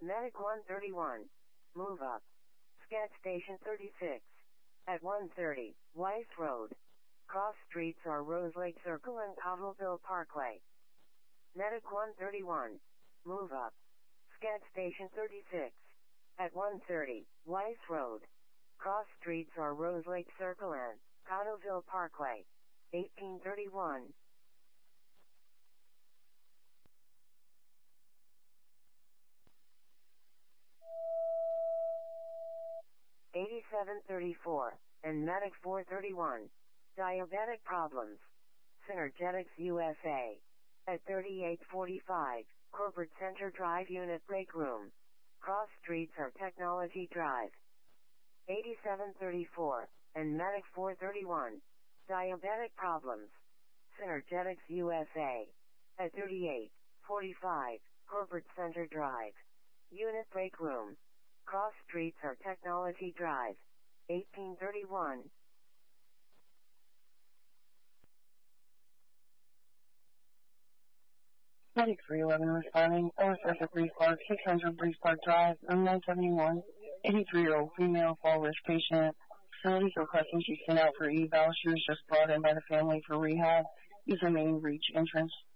Medic 131. Move up. Scat Station 36. At 130, Weiss Road. Cross streets are Rose Lake Circle and Cottleville Parkway. Medic 131. Move up. Scat Station 36. At 130, Weiss Road. Cross streets are Rose Lake Circle and Cottleville Parkway. 1831. $87.34, and Medic 431. Diabetic problems. Synergetics USA. At 3845, Corporate Center Drive Unit Break Room. Cross streets are Technology Drive. $87.34, and Medic 431. Diabetic problems. Synergetics USA. At 3845, Corporate Center Drive. Unit Break Room. Cross streets are Technology Drive. 1831. Medic 311 responding. OSS at Breeze Park, 600 Breeze Park Drive, room 971. 83-year-old female fall risk patient. Facilities requesting she sent out for eval. She was just brought in by the family for rehab. Use the main reach entrance.